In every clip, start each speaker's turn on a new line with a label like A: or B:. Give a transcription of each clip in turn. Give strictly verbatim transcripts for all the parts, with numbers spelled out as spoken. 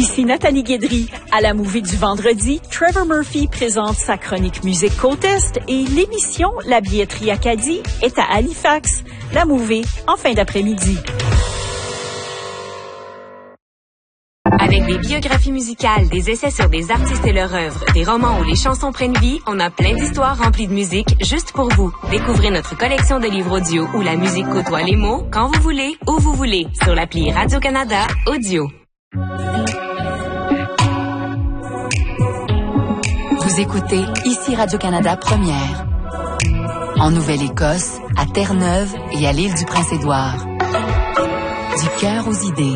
A: Ici Nathalie Guédry. À la Movie du vendredi, Trevor Murphy présente sa chronique Musique Côte Est et l'émission La billetterie Acadie est à Halifax. La Movie en fin d'après-midi.
B: Avec des biographies musicales, des essais sur des artistes et leur œuvre, des romans où les chansons prennent vie, on a plein d'histoires remplies de musique juste pour vous. Découvrez notre collection de livres audio où la musique côtoie les mots quand vous voulez, où vous voulez, sur l'appli Radio-Canada Audio.
C: Vous écoutez ici Radio-Canada Première. En Nouvelle-Écosse, à Terre-Neuve et à l'île du Prince-Édouard. Du cœur aux idées.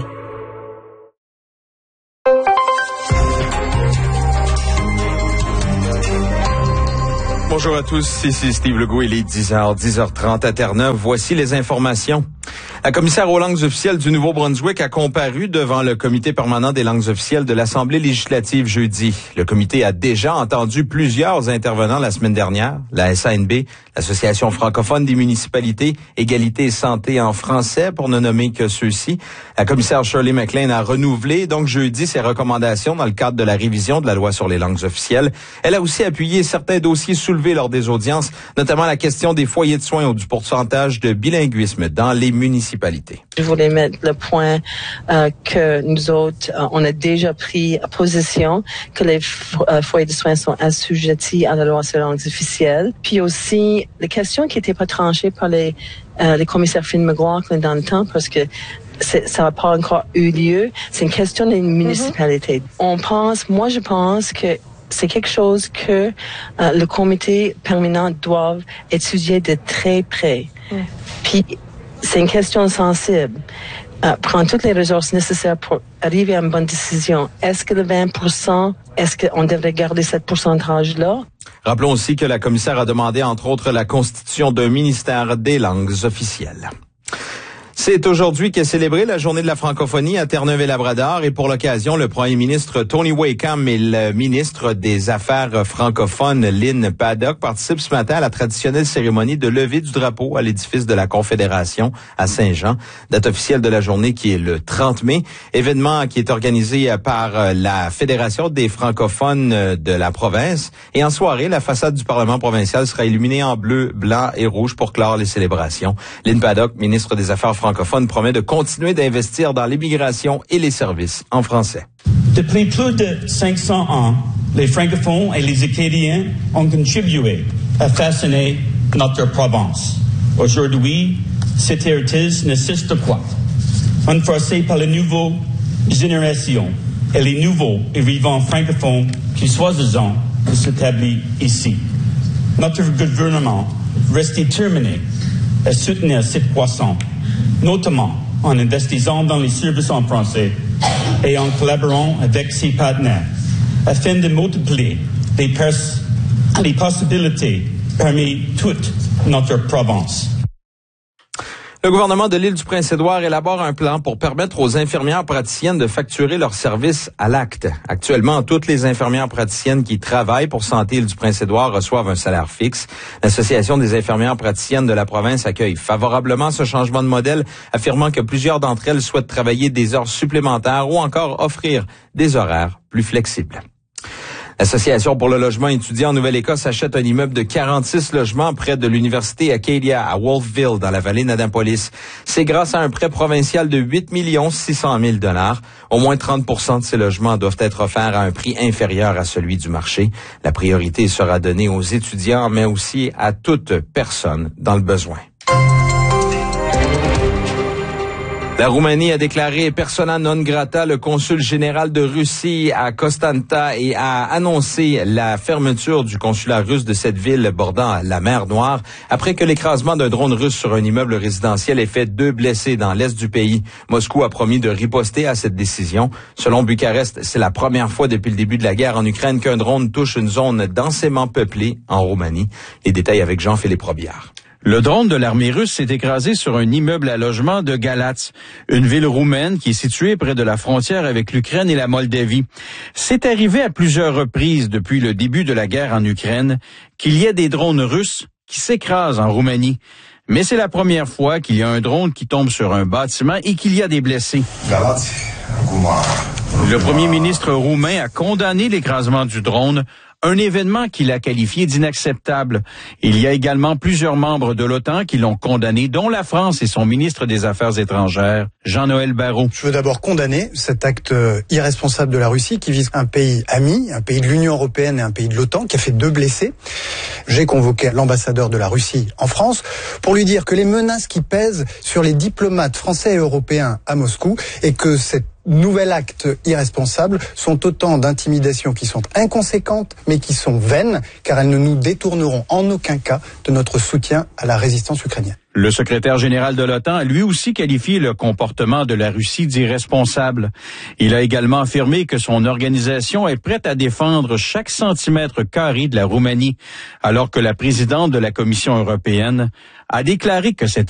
D: Bonjour à tous, ici Steve Legault, il est dix heures, dix heures trente à Terre-Neuve. Voici les informations. La commissaire aux langues officielles du Nouveau-Brunswick a comparu devant le comité permanent des langues officielles de l'Assemblée législative jeudi. Le comité a déjà entendu plusieurs intervenants la semaine dernière. La S A N B, l'Association francophone des municipalités, Égalité et santé en français, pour ne nommer que ceux-ci. La commissaire Shirley McLean a renouvelé donc jeudi ses recommandations dans le cadre de la révision de la loi sur les langues officielles. Elle a aussi appuyé certains dossiers soulevés lors des audiences, notamment la question des foyers de soins ou du pourcentage de bilinguisme dans les municipalités.
E: Je voulais mettre le point euh, que nous autres, euh, on a déjà pris position que les fo- euh, foyers de soins sont assujettis à la loi sur les langues officielles. Puis aussi, les questions qui n'étaient pas tranchées par les, euh, les commissaires Finn McLaughlin dans le temps, parce que c'est, ça n'a pas encore eu lieu, c'est une question des municipalités. Mm-hmm. On pense, moi je pense que c'est quelque chose que euh, le comité permanent doit étudier de très près. Mm. Puis, c'est une question sensible. Euh, prendre toutes les ressources nécessaires pour arriver à une bonne décision. Est-ce que le vingt pour cent, est-ce qu'on devrait garder ce pourcentage-là?
D: Rappelons aussi que la commissaire a demandé, entre autres, la constitution d'un ministère des langues officielles. C'est aujourd'hui qu'est célébrée la journée de la francophonie à Terre-Neuve-et-Labrador et pour l'occasion, le premier ministre Tony Wakeham et le ministre des Affaires francophones Lynn Paddock participent ce matin à la traditionnelle cérémonie de levée du drapeau à l'édifice de la Confédération à Saint-Jean. Date officielle de la journée qui est le trente mai. Événement qui est organisé par la Fédération des francophones de la province. Et en soirée, la façade du Parlement provincial sera illuminée en bleu, blanc et rouge pour clore les célébrations. Lynn Paddock, ministre des Affaires francophones, francophone promet de continuer d'investir dans l'immigration et les services en français.
F: Depuis plus de cinq cents ans, les francophones et les Acadiens ont contribué à façonner notre province. Aujourd'hui, cet héritage n'existe pas. Renforcé par les nouvelles générations et les nouveaux arrivants francophones qui choisissent de s'établir ici. Notre gouvernement reste déterminé à soutenir cette croissance, notamment en investissant dans les services en français et en collaborant avec ses partenaires, afin de multiplier les, pers- les possibilités parmi toute notre province.
D: Le gouvernement de l'île du Prince-Édouard élabore un plan pour permettre aux infirmières praticiennes de facturer leurs services à l'acte. Actuellement, toutes les infirmières praticiennes qui travaillent pour Santé Île du Prince-Édouard reçoivent un salaire fixe. L'Association des infirmières praticiennes de la province accueille favorablement ce changement de modèle, affirmant que plusieurs d'entre elles souhaitent travailler des heures supplémentaires ou encore offrir des horaires plus flexibles. L'Association pour le logement étudiant en Nouvelle-Écosse achète un immeuble de quarante-six logements près de l'université Acadia à Wolfville, dans la vallée d'Annapolis. C'est grâce à un prêt provincial de huit millions six cent mille dollars. Au moins trente pour cent de ces logements doivent être offerts à un prix inférieur à celui du marché. La priorité sera donnée aux étudiants, mais aussi à toute personne dans le besoin. La Roumanie a déclaré persona non grata le consul général de Russie à Constanta et a annoncé la fermeture du consulat russe de cette ville bordant la mer Noire après que l'écrasement d'un drone russe sur un immeuble résidentiel ait fait deux blessés dans l'est du pays. Moscou a promis de riposter à cette décision. Selon Bucarest, c'est la première fois depuis le début de la guerre en Ukraine qu'un drone touche une zone densément peuplée en Roumanie. Les détails avec Jean-Philippe Robillard.
G: Le drone de l'armée russe s'est écrasé sur un immeuble à logement de Galatz, une ville roumaine qui est située près de la frontière avec l'Ukraine et la Moldavie. C'est arrivé à plusieurs reprises depuis le début de la guerre en Ukraine qu'il y ait des drones russes qui s'écrasent en Roumanie. Mais c'est la première fois qu'il y a un drone qui tombe sur un bâtiment et qu'il y a des blessés.
H: Galatz, acum
G: Le premier ministre roumain a condamné l'écrasement du drone, un événement qu'il a qualifié d'inacceptable. Il y a également plusieurs membres de l'OTAN qui l'ont condamné, dont la France et son ministre des Affaires étrangères, Jean-Noël Barrot.
H: Je veux d'abord condamner cet acte irresponsable de la Russie qui vise un pays ami, un pays de l'Union européenne et un pays de l'OTAN, qui a fait deux blessés. J'ai convoqué l'ambassadeur de la Russie en France pour lui dire que les menaces qui pèsent sur les diplomates français et européens à Moscou et que cette nouvel acte irresponsable sont autant d'intimidations qui sont inconséquentes mais qui sont vaines car elles ne nous détourneront en aucun cas de notre soutien à la résistance ukrainienne.
G: Le secrétaire général de l'OTAN a lui aussi qualifié le comportement de la Russie d'irresponsable. Il a également affirmé que son organisation est prête à défendre chaque centimètre carré de la Roumanie, alors que la présidente de la Commission européenne a déclaré que cette